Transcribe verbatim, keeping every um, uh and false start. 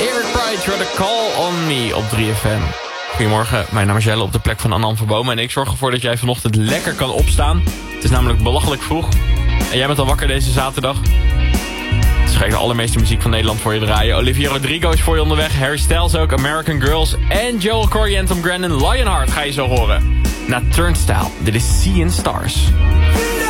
Eric Prydz, you're the call on me op drie F M. Goedemorgen, mijn naam is Jelle op de plek van Annan van Bomen. En ik zorg ervoor dat jij vanochtend lekker kan opstaan. Het is namelijk belachelijk vroeg. En jij bent al wakker deze zaterdag. Dus ga ik de allermeeste muziek van Nederland voor je draaien. Olivia Rodrigo is voor je onderweg. Harry Styles ook, American Girls. En Joel Corey en Tom Grennan, Lionheart ga je zo horen. Na Turnstile, dit is Seeing Stars.